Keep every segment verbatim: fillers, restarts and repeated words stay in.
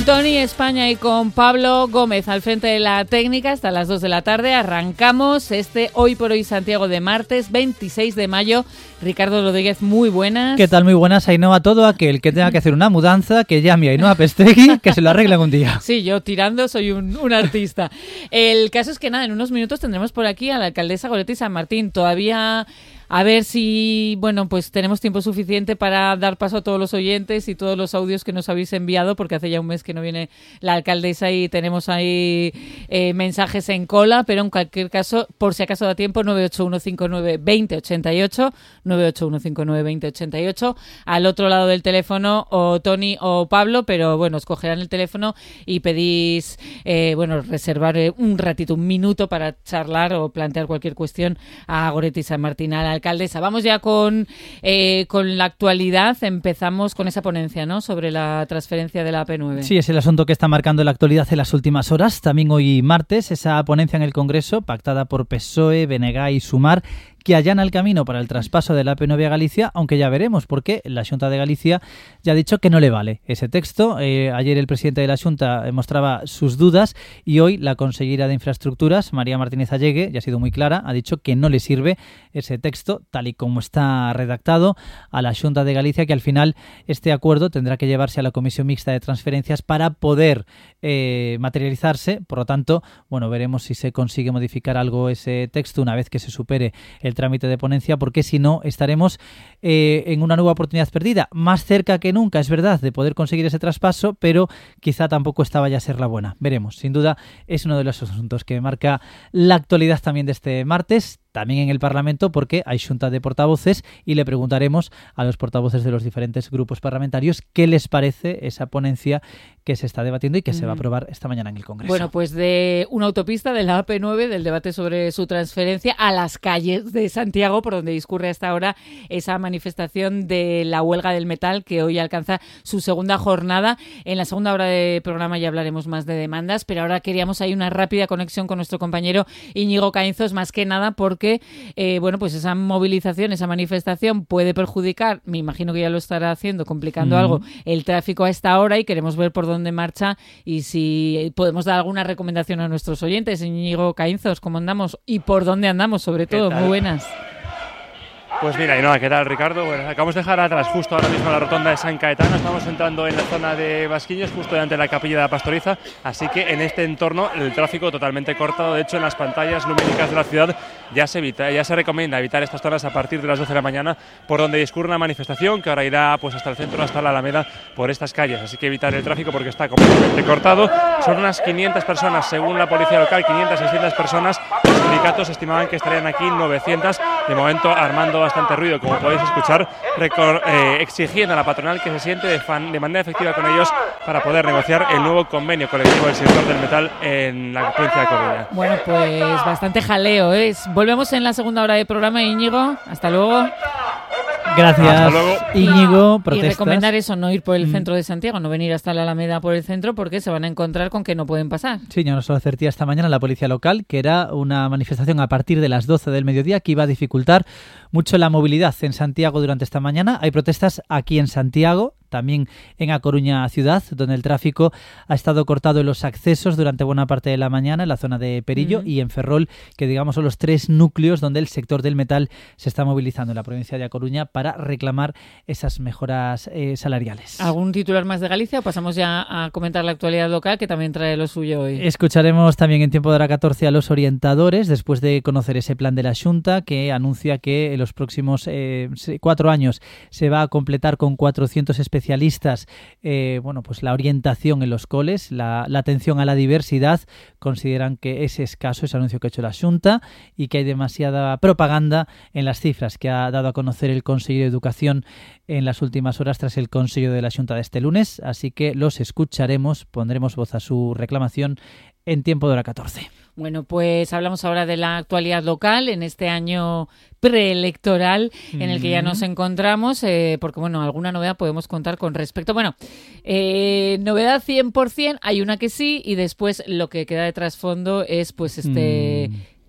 Tony España y con Pablo Gómez al frente de la técnica hasta las dos de la tarde. Arrancamos este Hoy por Hoy Santiago de martes veintiséis de mayo. Ricardo Rodríguez, muy buenas. ¿Qué tal? Muy buenas, Ainhoa. Todo aquel que tenga que hacer una mudanza, que llame a Ainhoa Pestegui, que se lo arreglen un día. Sí, yo tirando soy un, un artista. El caso es que nada, en unos minutos tendremos por aquí a la alcaldesa Goretti San Martín. Todavía... A ver si, bueno, pues tenemos tiempo suficiente para dar paso a todos los oyentes y todos los audios que nos habéis enviado, porque hace ya un mes que no viene la alcaldesa y tenemos ahí eh, mensajes en cola, pero en cualquier caso, por si acaso da tiempo, nueve ocho uno cinco nueve dos cero ocho ocho, nueve ocho uno cinco nueve dos cero ocho ocho, al otro lado del teléfono o Tony o Pablo, pero bueno, os cogerán el teléfono y pedís, eh, bueno, reservar un ratito, un minuto para charlar o plantear cualquier cuestión a Goretti San Martín, a la alcaldesa. Vamos ya con, eh, con la actualidad. Empezamos con esa ponencia, ¿no?, sobre la transferencia de la A P nueve. Sí, es el asunto que está marcando la actualidad en las últimas horas. También hoy martes, esa ponencia en el Congreso, pactada por P S O E, B N G y Sumar, que allana el camino para el traspaso de la A P nueve a Galicia, aunque ya veremos, porque la Xunta de Galicia ya ha dicho que no le vale ese texto. Eh, ayer el presidente de la Xunta mostraba sus dudas y hoy la consellera de Infraestructuras, María Martínez Allegue, ya ha sido muy clara, ha dicho que no le sirve ese texto, tal y como está redactado, a la Xunta de Galicia, que al final este acuerdo tendrá que llevarse a la Comisión Mixta de Transferencias para poder eh, materializarse. Por lo tanto, bueno, veremos si se consigue modificar algo ese texto una vez que se supere el el trámite de ponencia, porque si no estaremos eh, en una nueva oportunidad perdida, más cerca que nunca, es verdad, de poder conseguir ese traspaso, pero quizá tampoco esta vaya a ser la buena. Veremos, sin duda es uno de los asuntos que marca la actualidad también de este martes, también en el Parlamento, porque hay Xunta de portavoces y le preguntaremos a los portavoces de los diferentes grupos parlamentarios qué les parece esa ponencia que se está debatiendo y que mm. se va a aprobar esta mañana en el Congreso. Bueno, pues de una autopista de la A P nueve, del debate sobre su transferencia, a las calles de Santiago, por donde discurre hasta ahora esa manifestación de la huelga del metal, que hoy alcanza su segunda jornada. En la segunda hora de programa ya hablaremos más de demandas, pero ahora queríamos ahí una rápida conexión con nuestro compañero Íñigo Caínzos, más que nada porque que eh, bueno, pues esa movilización, esa manifestación puede perjudicar, me imagino que ya lo estará haciendo, complicando mm. algo, el tráfico a esta hora, y queremos ver por dónde marcha y si podemos dar alguna recomendación a nuestros oyentes. Íñigo Caínzos, ¿cómo andamos? Y por dónde andamos, sobre todo. Muy buenas. Pues mira, y no, ¿qué tal, Ricardo? Bueno, acabamos de dejar atrás justo ahora mismo la rotonda de San Caetano. Estamos entrando en la zona de Basquiños, justo delante de la Capilla de la Pastoriza, así que en este entorno el tráfico totalmente cortado. De hecho, en las pantallas lumínicas de la ciudad ya se evita, ya se recomienda evitar estas zonas a partir de las doce de la mañana, por donde discurre una manifestación que ahora irá pues hasta el centro, hasta la Alameda, por estas calles. Así que evitar el tráfico porque está completamente cortado. Son unas quinientas personas, según la policía local, quinientas, seiscientas personas. Los sindicatos estimaban que estarían aquí novecientas. De momento, armando bastante ruido, como podéis escuchar, recor- eh, exigiendo a la patronal que se siente de, fan, de manera efectiva con ellos para poder negociar el nuevo convenio colectivo del sector del metal en la provincia de Coruña. Bueno, pues bastante jaleo, ¿eh? Volvemos en la segunda hora de programa, Íñigo. Hasta luego. Gracias, hasta luego. Íñigo. Y, protestas. y recomendar eso, no ir por el centro de Santiago, no venir hasta la Alameda por el centro, porque se van a encontrar con que no pueden pasar. Sí, ya nos lo advertía esta mañana la policía local, que era una manifestación a partir de las doce del mediodía que iba a dificultar mucho la movilidad en Santiago durante esta mañana. Hay protestas aquí en Santiago, también en A Coruña ciudad, donde el tráfico ha estado cortado en los accesos durante buena parte de la mañana en la zona de Perillo, mm. y en Ferrol, que digamos son los tres núcleos donde el sector del metal se está movilizando en la provincia de A Coruña para reclamar esas mejoras eh, salariales. ¿Algún titular más de Galicia o pasamos ya a comentar la actualidad local, que también trae lo suyo hoy? Escucharemos también en tiempo de hora catorce a los orientadores, después de conocer ese plan de la Xunta que anuncia que en los próximos eh, cuatro años se va a completar con cuatrocientos especialistas especialistas, eh, bueno, pues la orientación en los coles, la, la atención a la diversidad. Consideran que es escaso ese anuncio que ha hecho la Xunta y que hay demasiada propaganda en las cifras que ha dado a conocer el Consejo de Educación en las últimas horas tras el Consejo de la Xunta de este lunes. Así que los escucharemos, pondremos voz a su reclamación en tiempo de hora catorce. Bueno, pues hablamos ahora de la actualidad local en este año preelectoral en el que ya nos encontramos, eh, porque, bueno, alguna novedad podemos contar con respecto. Bueno, eh, novedad cien por ciento, hay una que sí, y después lo que queda de trasfondo es, pues, este... Mm.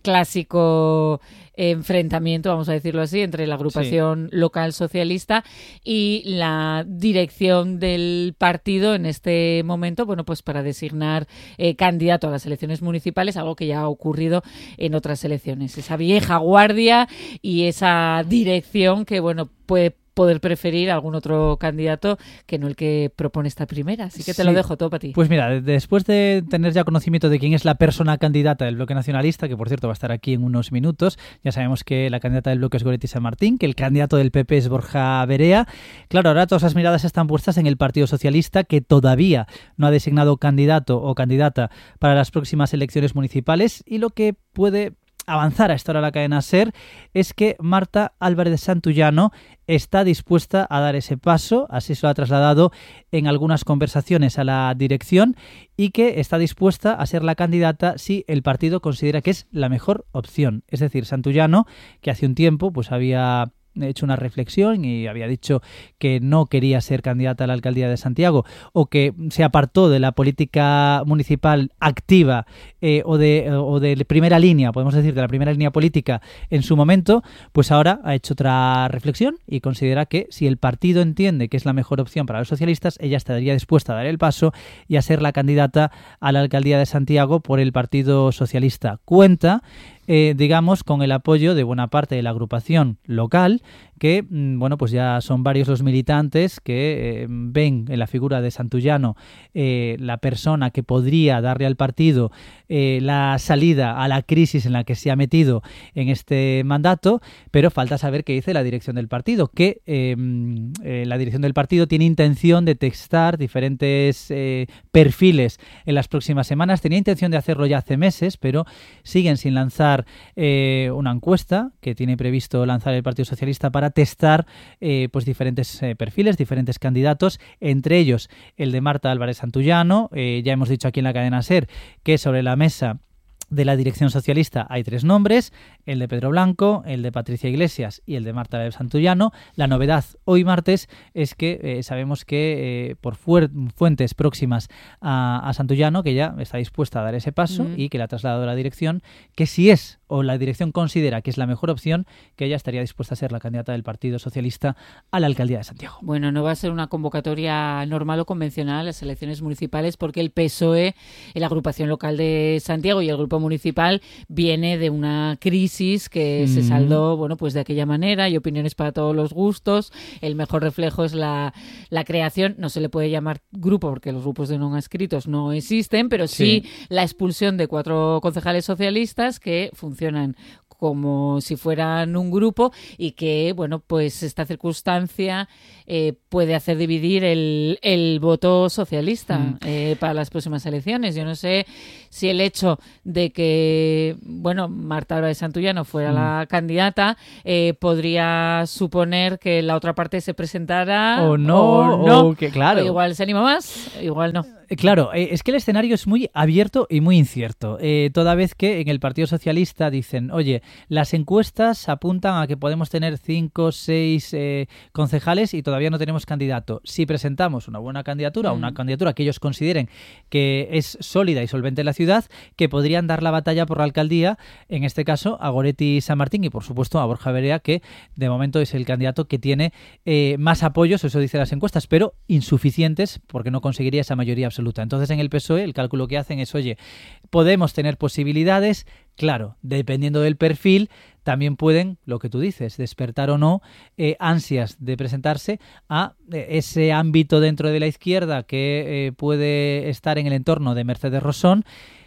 clásico enfrentamiento, vamos a decirlo así, entre la agrupación sí. local socialista y la dirección del partido en este momento, bueno, pues para designar eh, candidato a las elecciones municipales, algo que ya ha ocurrido en otras elecciones. Esa vieja guardia y esa dirección que, bueno, puede poder preferir algún otro candidato que no el que propone esta primera. Así que te sí. lo dejo todo para ti. Pues mira, después de tener ya conocimiento de quién es la persona candidata del Bloque Nacionalista, que por cierto va a estar aquí en unos minutos, ya sabemos que la candidata del Bloque es Goretti San Martín, que el candidato del P P es Borja Verea. Claro, ahora todas las miradas están puestas en el Partido Socialista, que todavía no ha designado candidato o candidata para las próximas elecciones municipales, y lo que puede avanzar a esta hora la cadena SER es que Marta Álvarez de Santullano está dispuesta a dar ese paso, así se lo ha trasladado en algunas conversaciones a la dirección, y que está dispuesta a ser la candidata si el partido considera que es la mejor opción. Es decir, Santullano, que hace un tiempo pues había hecho una reflexión y había dicho que no quería ser candidata a la alcaldía de Santiago, o que se apartó de la política municipal activa eh, o, de, o de primera línea, podemos decir, de la primera línea política en su momento, pues ahora ha hecho otra reflexión y considera que si el partido entiende que es la mejor opción para los socialistas, ella estaría dispuesta a dar el paso y a ser la candidata a la alcaldía de Santiago por el Partido Socialista. Cuenta Eh, digamos, con el apoyo de buena parte de la agrupación local, que, bueno, pues ya son varios los militantes que eh, ven en la figura de Santullano eh, la persona que podría darle al partido eh, la salida a la crisis en la que se ha metido en este mandato, pero falta saber qué dice la dirección del partido, que eh, eh, la dirección del partido tiene intención de testar diferentes eh, perfiles en las próximas semanas. Tenía intención de hacerlo ya hace meses, pero siguen sin lanzar Eh, una encuesta que tiene previsto lanzar el Partido Socialista para testar eh, pues diferentes eh, perfiles, diferentes candidatos, entre ellos el de Marta Álvarez Santullano. Eh, ya hemos dicho aquí en la cadena SER que sobre la mesa de la dirección socialista hay tres nombres, el de Pedro Blanco, el de Patricia Iglesias y el de Marta Álvarez Santullano. La novedad hoy martes es que eh, sabemos que eh, por fuentes próximas a, a Santullano, que ya está dispuesta a dar ese paso mm. y que le ha trasladado a la dirección, que si es o la dirección considera que es la mejor opción, que ella estaría dispuesta a ser la candidata del Partido Socialista a la alcaldía de Santiago. Bueno, no va a ser una convocatoria normal o convencional las elecciones municipales, porque el P S O E, la agrupación local de Santiago y el grupo municipal viene de una crisis que mm. se saldó, bueno, pues de aquella manera. Hay opiniones para todos los gustos. El mejor reflejo es la, la creación, no se le puede llamar grupo porque los grupos de no adscritos no existen, pero sí, sí la expulsión de cuatro concejales socialistas que funcionan como si fueran un grupo, y que, bueno, pues esta circunstancia eh, puede hacer dividir el, el voto socialista mm. eh, para las próximas elecciones. Yo no sé si el hecho de que, bueno, Marta Álvarez Santullano fuera mm. la candidata eh, podría suponer que la otra parte se presentara o no, o, no. o que claro. O igual se anima más, igual no. Claro, eh, es que el escenario es muy abierto y muy incierto, eh, toda vez que en el Partido Socialista dicen, oye, las encuestas apuntan a que podemos tener cinco, seis eh, concejales y todavía no tenemos candidato. Si presentamos una buena candidatura, mm. una candidatura que ellos consideren que es sólida y solvente en la ciudad, que podrían dar la batalla por la alcaldía, en este caso a Goretti San Martín y por supuesto a Borja Verea, que de momento es el candidato que tiene eh, más apoyos, eso dicen las encuestas, pero insuficientes porque no conseguiría esa mayoría absoluta. Entonces en el P S O E el cálculo que hacen es, oye, podemos tener posibilidades, claro, dependiendo del perfil, también pueden, lo que tú dices, despertar o no eh, ansias de presentarse a eh, ese ámbito dentro de la izquierda que eh, puede estar en el entorno de Mercedes Rosón,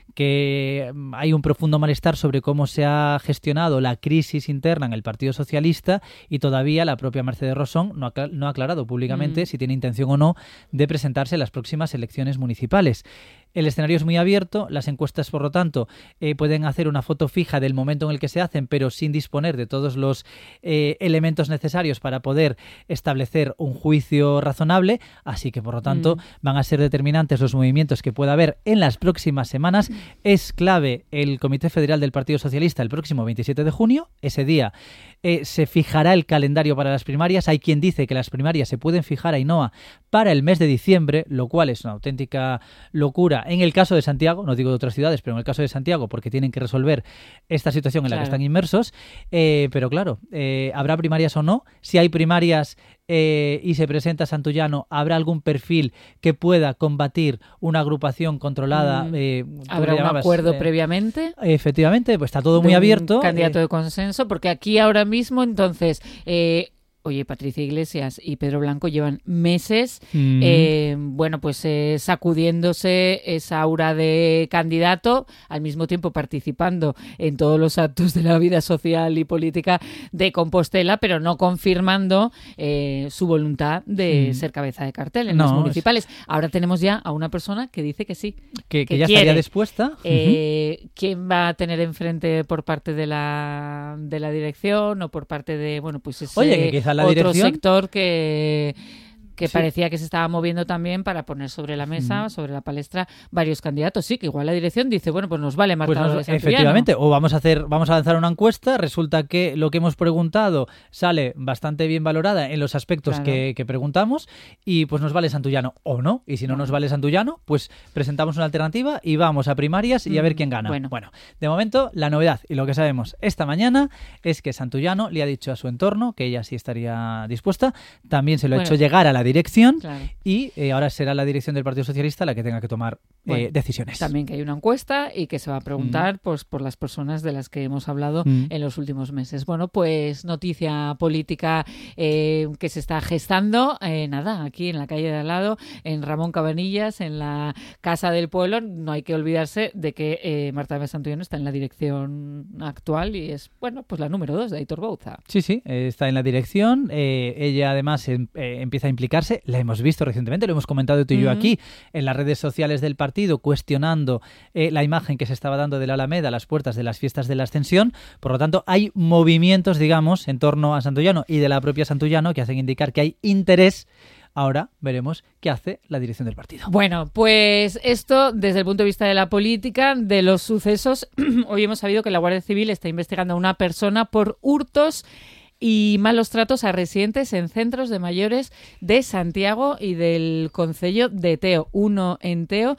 que hay un profundo malestar sobre cómo se ha gestionado la crisis interna en el Partido Socialista, y todavía la propia Mercedes Rosón no ha, no ha aclarado públicamente mm. si tiene intención o no de presentarse en las próximas elecciones municipales. El escenario es muy abierto, las encuestas, por lo tanto, eh, pueden hacer una foto fija del momento en el que se hacen, pero sí sin disponer de todos los eh, elementos necesarios para poder establecer un juicio razonable, así que por lo tanto mm. van a ser determinantes los movimientos que pueda haber en las próximas semanas. Es clave el Comité Federal del Partido Socialista el próximo veintisiete de junio. Ese día eh, se fijará el calendario para las primarias. Hay quien dice que las primarias se pueden fijar, Ainhoa, para el mes de diciembre, lo cual es una auténtica locura en el caso de Santiago, no digo de otras ciudades, pero en el caso de Santiago, porque tienen que resolver esta situación en la claro. que están inmersos. Eh, pero claro, eh, ¿habrá primarias o no? Si hay primarias eh, y se presenta Santullano, ¿habrá algún perfil que pueda combatir una agrupación controlada? Mm. Eh, ¿Habrá un llamabas, acuerdo eh, previamente? Efectivamente, pues está todo muy abierto. Candidato eh, de consenso, porque aquí ahora mismo, entonces... Eh, Oye, Patricia Iglesias y Pedro Blanco llevan meses, mm. eh, bueno, pues eh, sacudiéndose esa aura de candidato, al mismo tiempo participando en todos los actos de la vida social y política de Compostela, pero no confirmando eh, su voluntad de mm. ser cabeza de cartel en no, las municipales. Es... Ahora tenemos ya a una persona que dice que sí. Que, que, que ya quiere. estaría dispuesta. Eh, uh-huh. ¿Quién va a tener enfrente por parte de la, de la dirección o por parte de, bueno, pues ese... Oye, que quizá la otro dirección... sector que, que sí. parecía que se estaba moviendo también para poner sobre la mesa, mm. sobre la palestra, varios candidatos. Sí, que igual la dirección dice, bueno, pues nos vale Marta pues nos, López Santullano. Efectivamente, o vamos a hacer, vamos a lanzar una encuesta, resulta que lo que hemos preguntado sale bastante bien valorada en los aspectos claro. que, que preguntamos y pues nos vale Santullano o no, y si no, no nos vale Santullano, pues presentamos una alternativa y vamos a primarias y mm. a ver quién gana. Bueno. bueno, de momento la novedad y lo que sabemos esta mañana es que Santullano le ha dicho a su entorno que ella sí estaría dispuesta, también se lo bueno. ha hecho llegar a la dirección claro. y eh, ahora será la dirección del Partido Socialista la que tenga que tomar bueno, eh, decisiones. También que hay una encuesta y que se va a preguntar mm. pues, por las personas de las que hemos hablado mm. en los últimos meses. Bueno, pues noticia política eh, que se está gestando, eh, nada, aquí en la calle de al lado, en Ramón Cabanillas, en la Casa del Pueblo. No hay que olvidarse de que eh, Marta López Santullano está en la dirección actual y es, bueno, pues la número dos de Aitor Bouza. Sí, sí, eh, está en la dirección. Eh, ella además eh, empieza a implicarse. La hemos visto recientemente, lo hemos comentado tú y yo uh-huh. aquí, en las redes sociales del partido, cuestionando eh, la imagen que se estaba dando de la Alameda a las puertas de las fiestas de la Ascensión. Por lo tanto, hay movimientos, digamos, en torno a Santullano y de la propia Santullano que hacen indicar que hay interés. Ahora veremos qué hace la dirección del partido. Bueno, pues esto desde el punto de vista de la política, de los sucesos. Hoy hemos sabido que la Guardia Civil está investigando a una persona por hurtos y malos tratos a residentes en centros de mayores de Santiago y del concello de Teo. Uno en Teo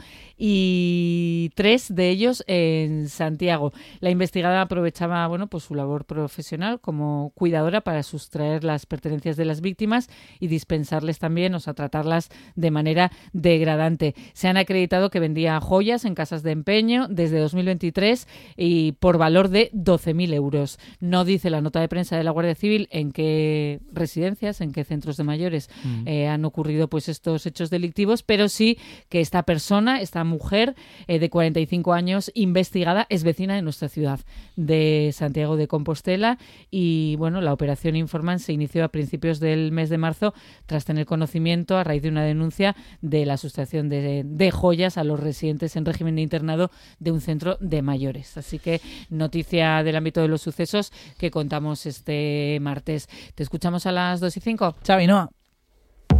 y tres de ellos en Santiago. La investigada aprovechaba, bueno, pues su labor profesional como cuidadora para sustraer las pertenencias de las víctimas y dispensarles también, o sea, tratarlas de manera degradante. Se han acreditado que vendía joyas en casas de empeño desde dos mil veintitrés y por valor de doce mil euros. No dice la nota de prensa de la Guardia Civil en qué residencias, en qué centros de mayores mm. eh, han ocurrido pues estos hechos delictivos, pero sí que esta persona, esta mujer eh, de cuarenta y cinco años investigada, es vecina de nuestra ciudad, de Santiago de Compostela, y bueno, la operación Informan se inició a principios del mes de marzo tras tener conocimiento a raíz de una denuncia de la sustracción de, de joyas a los residentes en régimen de internado de un centro de mayores. Así que noticia del ámbito de los sucesos que contamos este martes. Te escuchamos a las dos y cinco. Chao, Ainhoa.